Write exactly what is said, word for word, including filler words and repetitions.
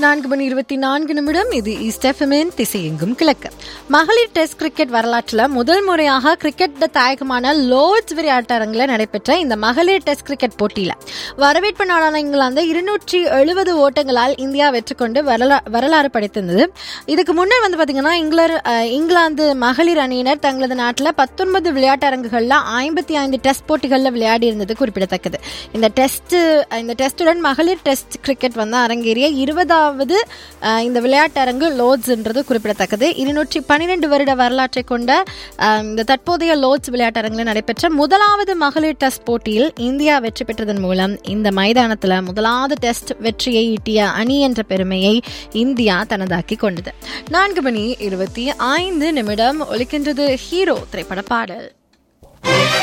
நான்கு மணி இருபத்தி நான்கு நிமிடம். இது ஈஸ்ட் எஃப்எம்மின் திசையெங்கும் கிழக்கு. மகளிர் டெஸ்ட் கிரிக்கெட் வரலாற்றில் முதல் முறையாக கிரிக்கெட் தாயகமான லோர்ட்ஸ் விளையாட்டரங்கில் நடைபெற்ற இந்த மகளிர் டெஸ்ட் கிரிக்கெட் போட்டியில் வரவேற்பு நாடான இங்கிலாந்து இருநூற்றி எழுபது ஓட்டங்களால் இந்தியா வெற்றி கொண்டு வரலா வரலாறு படைத்திருந்தது. இதுக்கு முன்னர் வந்து பார்த்தீங்கன்னா இங்கிலாந்து இங்கிலாந்து மகளிர் அணியினர் தங்களது நாட்டில் பத்தொன்பது விளையாட்டரங்குகளில் ஐம்பத்தி ஐந்து டெஸ்ட் போட்டிகளில் விளையாடி இருந்தது குறிப்பிடத்தக்கது. இந்த டெஸ்ட் இந்த டெஸ்டுடன் மகளிர் டெஸ்ட் கிரிக்கெட் வந்து அரங்கேறிய இருபதாவது இந்த விளையாட்டரங்கு லோர்ட்ஸ்ன்றது குறிப்பிடத்தக்கது. இருநூற்றி பன்னிரண்டு வருட வரலாற்றை கொண்ட இந்த தற்போதைய லோர்ட்ஸ் விளையாட்டரங்கில் நடைபெற்ற முதலாவது மகளிர் டெஸ்ட் போட்டியில் இந்தியா வெற்றி பெற்றதன் மூலம் இந்த மைதானத்தில் முதலாவது டெஸ்ட் வெற்றியை ஈட்டிய அணி என்ற பெருமையை இந்தியா தனதாக்கி கொண்டது. நான்கு மணி இருபத்தி ஐந்து நிமிடம் ஒலிக்கின்றது ஹீரோ திரைப்பட பாடல்.